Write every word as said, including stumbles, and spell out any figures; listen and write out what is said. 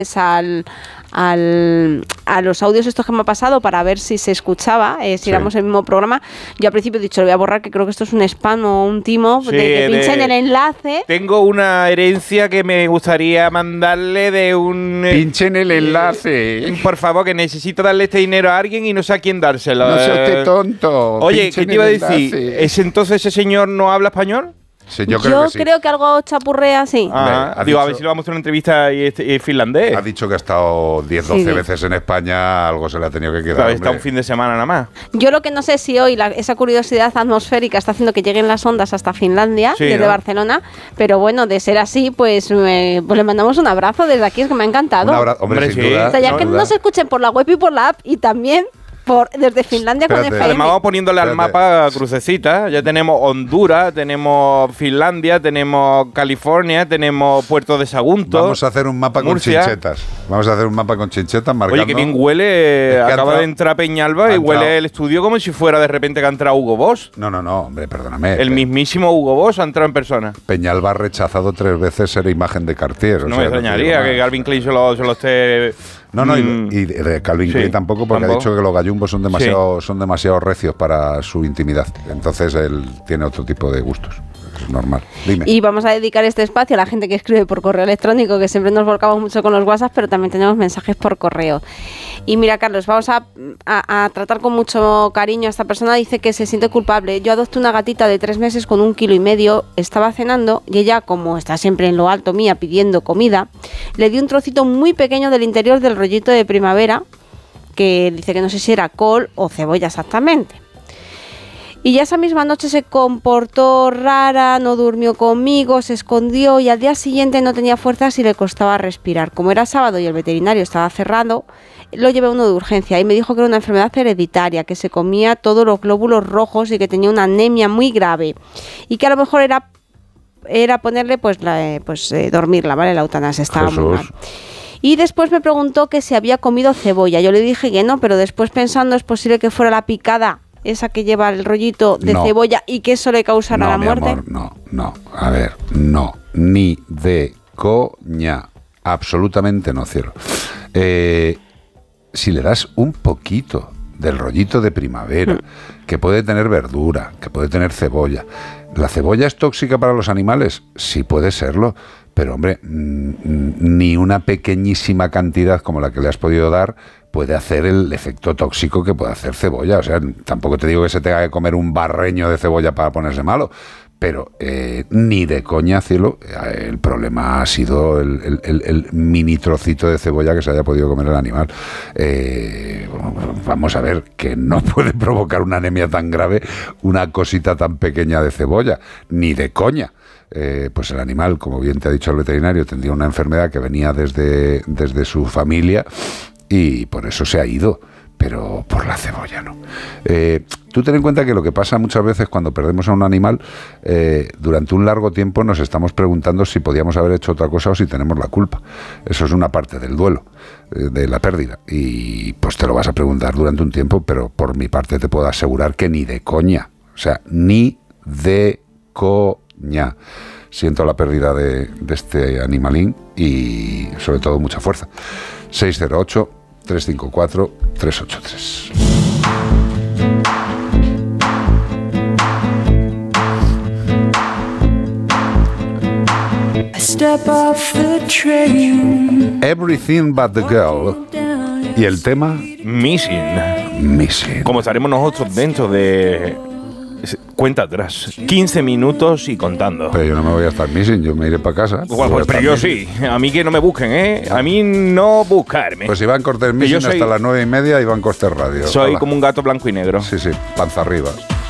al, al, a los audios estos que me ha pasado para ver si se escuchaba, eh, si sí. éramos el mismo programa. Yo al principio he dicho, lo voy a borrar, que creo que esto es un spam o un timo, sí, de que pinchen de, el enlace. Tengo una herencia que me gustaría mandarle de un... Pinchen el enlace. Eh, por favor, que necesito darle este dinero a alguien y no sé a quién dárselo. No seas usted tonto. Oye, pinchen ¿qué te iba a decir? ¿Es entonces ese señor no habla español? Sí, yo yo creo, que, sí. creo que algo chapurrea, sí. Ah, digo, dicho, a ver si le vamos a hacer una entrevista y, y finlandés. Ha dicho que ha estado diez, doce sí, veces en España, algo se le ha tenido que quedar. Claro, está un fin de semana nada más. Yo lo que no sé si hoy la, esa curiosidad atmosférica está haciendo que lleguen las ondas hasta Finlandia, sí, desde ¿no? Barcelona, pero bueno, de ser así, pues, me, pues le mandamos un abrazo desde aquí, es que me ha encantado. Un abrazo, hombre, hombre, sin sí. duda. O sea, ya no, que duda. nos escuchen por la web y por la app y también... Por, desde Finlandia Espérate. Con F M. Además vamos poniéndole Espérate. al mapa crucecitas. Ya tenemos Honduras, tenemos Finlandia, tenemos California, tenemos Puerto de Sagunto. Vamos a hacer un mapa Murcia. con chinchetas. Vamos a hacer un mapa con chinchetas marcando. Oye, que bien huele. Es que acaba entrado, de entrar Peñalba y huele el estudio como si fuera de repente que ha entrado Hugo Boss. No, no, no, hombre, perdóname. El mismísimo Hugo Boss ha entrado en persona. Peñalba ha rechazado tres veces ser imagen de Cartier. No o sea, me extrañaría no que Calvin Klein se lo, se lo esté... No, no, mm. y, y de Calvin sí, Klein tampoco, porque tampoco. ha dicho que los gallumbos son demasiado, sí. son demasiado recios para su intimidad. Entonces él tiene otro tipo de gustos. Es normal. Dime. Y vamos a dedicar este espacio a la gente que escribe por correo electrónico, que siempre nos volcamos mucho con los WhatsApp, pero también tenemos mensajes por correo. Y mira, Carlos, vamos a, a, a tratar con mucho cariño a esta persona. Dice que se siente culpable. Yo adopté una gatita de tres meses con un kilo y medio. Estaba cenando y ella, como está siempre en lo alto mía pidiendo comida, le di un trocito muy pequeño del interior del rollito de primavera, que dice que no sé si era col o cebolla exactamente. Y ya esa misma noche se comportó rara, no durmió conmigo, se escondió y al día siguiente no tenía fuerzas y le costaba respirar. Como era sábado y el veterinario estaba cerrado, lo llevé a uno de urgencia y me dijo que era una enfermedad hereditaria, que se comía todos los glóbulos rojos y que tenía una anemia muy grave y que a lo mejor era, era ponerle, pues, la, pues eh, dormirla, ¿vale? La eutanasia estaba muy mal. Y después me preguntó que si había comido cebolla. Yo le dije que no, pero después pensando es posible que fuera la picada, esa que lleva el rollito de no. cebolla y que eso le causara no, la mi muerte. Amor, no, no, a ver, no, ni de coña, absolutamente no, cielo. Eh, si le das un poquito del rollito de primavera, mm. que puede tener verdura, que puede tener cebolla, ¿la cebolla es tóxica para los animales? Sí puede serlo, pero hombre, ni una pequeñísima cantidad como la que le has podido dar puede hacer el efecto tóxico que puede hacer cebolla. O sea, tampoco te digo que se tenga que comer un barreño de cebolla para ponerse malo, pero eh, ni de coña, cielo, el problema ha sido el, el, el, el mini trocito de cebolla que se haya podido comer el animal. Eh, vamos a ver, que no puede provocar una anemia tan grave una cosita tan pequeña de cebolla, ni de coña. Eh, pues el animal, como bien te ha dicho el veterinario, tendría una enfermedad que venía desde, desde su familia y por eso se ha ido, pero por la cebolla no. Eh, tú ten en cuenta que lo que pasa muchas veces cuando perdemos a un animal, eh, durante un largo tiempo nos estamos preguntando si podíamos haber hecho otra cosa o si tenemos la culpa. Eso es una parte del duelo, eh, de la pérdida, y pues te lo vas a preguntar durante un tiempo, pero por mi parte te puedo asegurar que ni de coña, o sea, ni de coña. Siento la pérdida de, de este animalín y sobre todo mucha fuerza. seis cero ocho, tres cinco cuatro, tres ocho tres. Everything But The Girl. Y el tema Missing. Missing. Como estaremos nosotros dentro de... Cuenta atrás, quince minutos y contando. Pero yo no me voy a estar missing, yo me iré para casa. Bueno, pues, pero yo missing. sí, a mí que no me busquen, ¿eh? A mí no buscarme. Pues Iván Cortés missing soy, hasta las nueve y media, Iván Cortés Radio. Soy Hola. Como un gato blanco y negro. Sí, sí, panza arriba.